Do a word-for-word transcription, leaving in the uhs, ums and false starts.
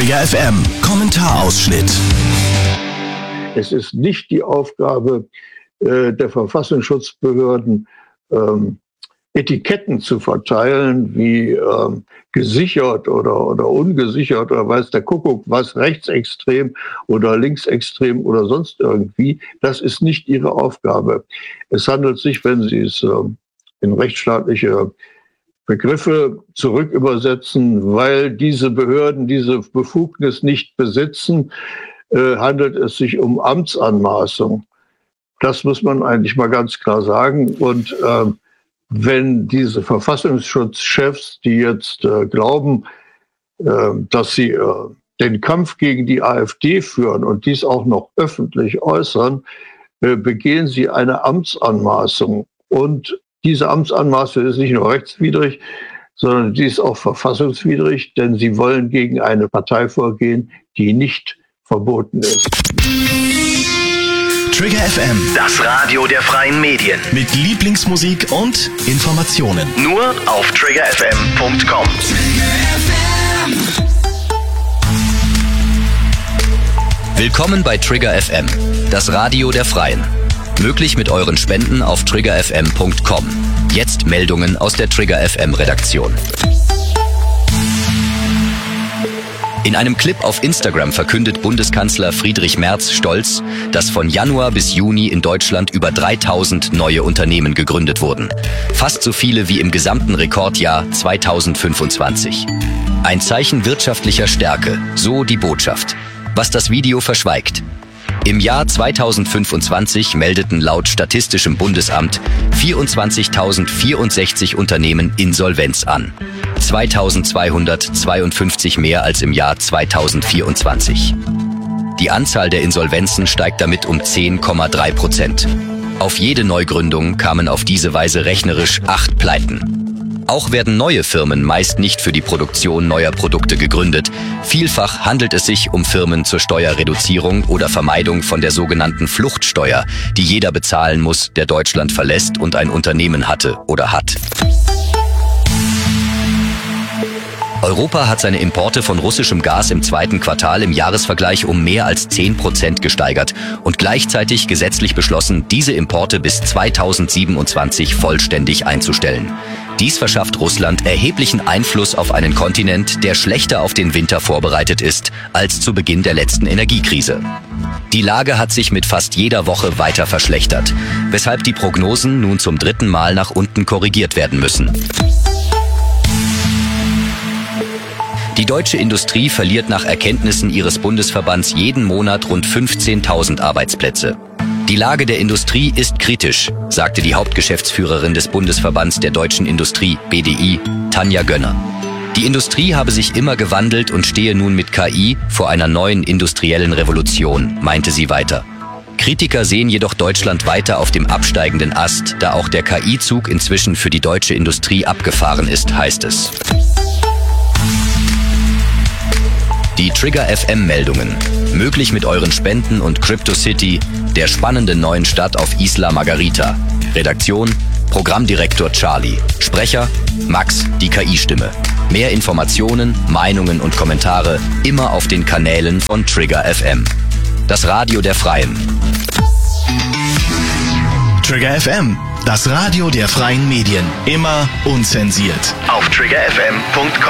Trigger F M Kommentarausschnitt. Es ist nicht die Aufgabe äh, der Verfassungsschutzbehörden, ähm, Etiketten zu verteilen, wie ähm, gesichert oder, oder ungesichert oder weiß der Kuckuck was, rechtsextrem oder linksextrem oder sonst irgendwie. Das ist nicht ihre Aufgabe. Es handelt sich, wenn Sie es äh, in rechtsstaatliche Begriffe zurückübersetzen, weil diese Behörden diese Befugnis nicht besitzen, äh, handelt es sich um Amtsanmaßung. Das muss man eigentlich mal ganz klar sagen. Und äh, wenn diese Verfassungsschutzchefs, die jetzt äh, glauben, äh, dass sie äh, den Kampf gegen die AfD führen und dies auch noch öffentlich äußern, äh, begehen sie eine Amtsanmaßung. Und diese Amtsanmaßung ist nicht nur rechtswidrig, sondern die ist auch verfassungswidrig, denn sie wollen gegen eine Partei vorgehen, die nicht verboten ist. Trigger F M, das Radio der freien Medien. mit Lieblingsmusik und Informationen. Nur auf trigger f m punkt com. Willkommen bei Trigger F M, das Radio der Freien. Möglich mit euren Spenden auf trigger f m punkt com. Jetzt Meldungen aus der Trigger F M Redaktion. In einem Clip auf Instagram verkündet Bundeskanzler Friedrich Merz stolz, dass von Januar bis Juni in Deutschland über dreitausend neue Unternehmen gegründet wurden. Fast so viele wie im gesamten Rekordjahr zweitausendfünfundzwanzig. Ein Zeichen wirtschaftlicher Stärke, so die Botschaft. Was das Video verschweigt. Im Jahr zweitausendfünfundzwanzig meldeten laut Statistischem Bundesamt vierundzwanzigtausendvierundsechzig Unternehmen Insolvenz an. zweitausendzweihundertzweiundfünfzig mehr als im Jahr zweitausendvierundzwanzig. Die Anzahl der Insolvenzen steigt damit um zehn Komma drei Prozent. Auf jede Neugründung kamen auf diese Weise rechnerisch acht Pleiten. Auch werden neue Firmen meist nicht für die Produktion neuer Produkte gegründet. Vielfach handelt es sich um Firmen zur Steuerreduzierung oder Vermeidung von der sogenannten Fluchtsteuer, die jeder bezahlen muss, der Deutschland verlässt und ein Unternehmen hatte oder hat. Europa hat seine Importe von russischem Gas im zweiten Quartal im Jahresvergleich um mehr als zehn Prozent gesteigert und gleichzeitig gesetzlich beschlossen, diese Importe bis zweitausendsiebenundzwanzig vollständig einzustellen. Dies verschafft Russland erheblichen Einfluss auf einen Kontinent, der schlechter auf den Winter vorbereitet ist als zu Beginn der letzten Energiekrise. Die Lage hat sich mit fast jeder Woche weiter verschlechtert, weshalb die Prognosen nun zum dritten Mal nach unten korrigiert werden müssen. Die deutsche Industrie verliert nach Erkenntnissen ihres Bundesverbands jeden Monat rund fünfzehntausend Arbeitsplätze. Die Lage der Industrie ist kritisch, sagte die Hauptgeschäftsführerin des Bundesverbands der deutschen Industrie, B D I, Tanja Gönner. Die Industrie habe sich immer gewandelt und stehe nun mit K I vor einer neuen industriellen Revolution, meinte sie weiter. Kritiker sehen jedoch Deutschland weiter auf dem absteigenden Ast, da auch der K I-Zug inzwischen für die deutsche Industrie abgefahren ist, heißt es. Die Trigger F M-Meldungen. Möglich mit euren Spenden und Crypto City, der spannenden neuen Stadt auf Isla Margarita. Redaktion, Programmdirektor Charlie. Sprecher, Max, die K I-Stimme. Mehr Informationen, Meinungen und Kommentare immer auf den Kanälen von Trigger F M. Das Radio der Freien. Trigger F M, das Radio der freien Medien. Immer unzensiert. Auf trigger f m punkt com.